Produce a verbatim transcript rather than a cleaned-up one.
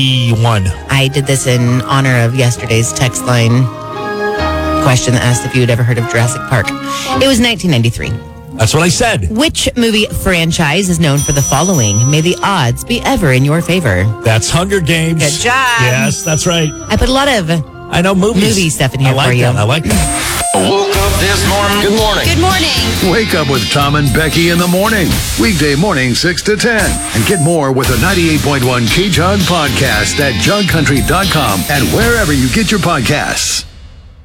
One. I did this in honor of yesterday's text line question that asked if you had ever heard of Jurassic Park. It was nineteen ninety-three. That's what I said. Which movie franchise is known for the following? May the odds be ever in your favor. That's Hunger Games. Good job. Yes, that's right. I put a lot of I know movies. movie stuff in here I like for you. that. I like that. Woke up this morning. Good morning. Good morning. Wake up with Tom and Becky in the morning. Weekday morning, six to ten. And get more with the ninety-eight point one K-Jug podcast at jug country dot com and wherever you get your podcasts.